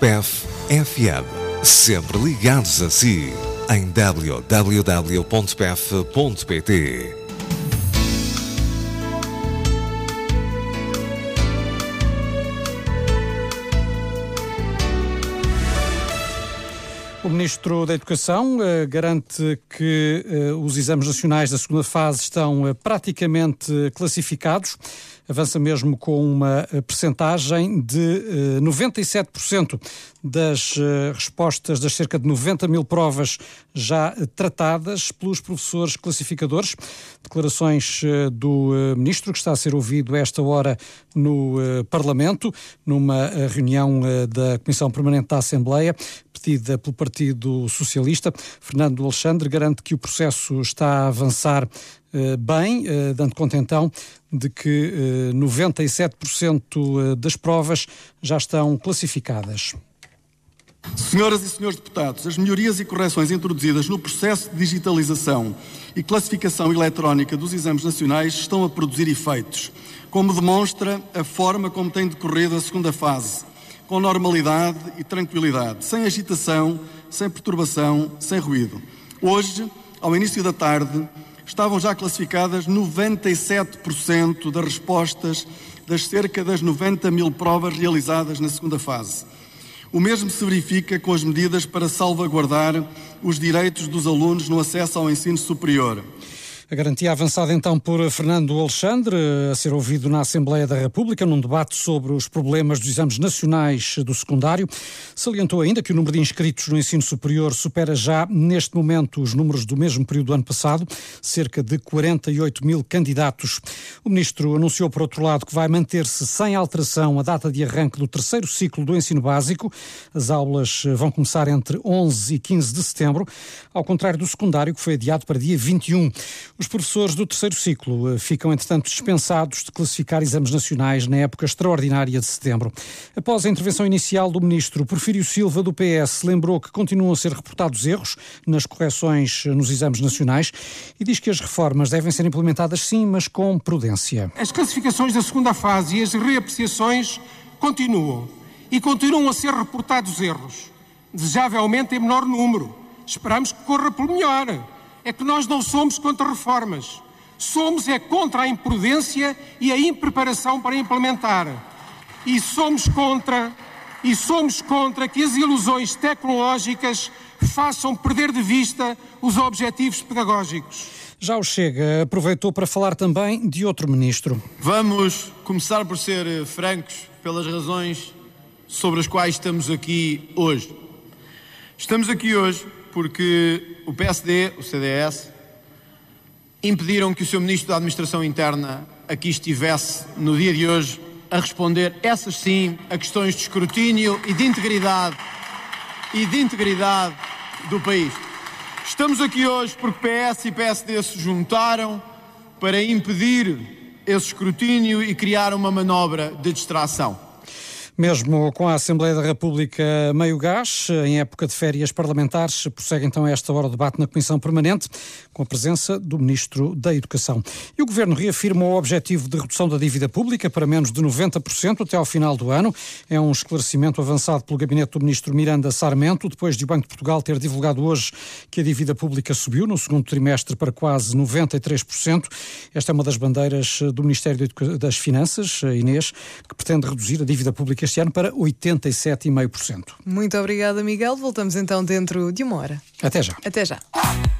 PEF FM. Sempre ligados a si. Em www.pef.pt. O Ministro da Educação garante que os exames nacionais da segunda fase estão praticamente classificados. Avança mesmo com uma percentagem de 97% das respostas das cerca de 90 mil provas já tratadas pelos professores classificadores. Declarações do Ministro, que está a ser ouvido a esta hora no Parlamento, numa reunião da Comissão Permanente da Assembleia, pedida pelo Partido Socialista. Fernando Alexandre garante que o processo está a avançar bem, dando conta então de que 97% das provas já estão classificadas. Senhoras e senhores deputados, as melhorias e correções introduzidas no processo de digitalização e classificação eletrónica dos exames nacionais estão a produzir efeitos, como demonstra a forma como tem decorrido a segunda fase, com normalidade e tranquilidade, sem agitação, sem perturbação, sem ruído. Hoje, ao início da tarde, estavam já classificadas 97% das respostas das cerca das 90 mil provas realizadas na segunda fase. O mesmo se verifica com as medidas para salvaguardar os direitos dos alunos no acesso ao ensino superior. A garantia avançada então por Fernando Alexandre, a ser ouvido na Assembleia da República, num debate sobre os problemas dos exames nacionais do secundário. Salientou ainda que o número de inscritos no ensino superior supera já, neste momento, os números do mesmo período do ano passado, cerca de 48 mil candidatos. O Ministro anunciou, por outro lado, que vai manter-se sem alteração a data de arranque do terceiro ciclo do ensino básico. As aulas vão começar entre 11 e 15 de setembro, ao contrário do secundário, que foi adiado para dia 21. Os professores do terceiro ciclo ficam, entretanto, dispensados de classificar exames nacionais na época extraordinária de setembro. Após a intervenção inicial do Ministro, Porfírio Silva, do PS, lembrou que continuam a ser reportados erros nas correções nos exames nacionais e diz que as reformas devem ser implementadas sim, mas com prudência. As classificações da segunda fase e as reapreciações continuam e continuam a ser reportados erros, desejavelmente em menor número. Esperamos que corra pelo melhor. É que nós não somos contra reformas. Somos contra a imprudência e a impreparação para implementar. E somos contra que as ilusões tecnológicas façam perder de vista os objetivos pedagógicos. Já o Chega aproveitou para falar também de outro ministro. Vamos começar por ser francos pelas razões sobre as quais estamos aqui hoje. Estamos aqui hoje porque o PSD, o CDS, impediram que o seu Ministro da Administração Interna aqui estivesse no dia de hoje a responder, essas sim, a questões de escrutínio e de integridade do país. Estamos aqui hoje porque PS e PSD se juntaram para impedir esse escrutínio e criar uma manobra de distração. Mesmo com a Assembleia da República meio gás, em época de férias parlamentares, prossegue então a esta hora o debate na Comissão Permanente, com a presença do Ministro da Educação. E o Governo reafirma o objetivo de redução da dívida pública para menos de 90% até ao final do ano. É um esclarecimento avançado pelo gabinete do Ministro Miranda Sarmento, depois de o Banco de Portugal ter divulgado hoje que a dívida pública subiu no segundo trimestre para quase 93%. Esta é uma das bandeiras do Ministério das Finanças, Inês, que pretende reduzir a dívida pública este ano para 87,5%. Muito obrigada, Miguel. Voltamos então dentro de uma hora. Até já. Até já.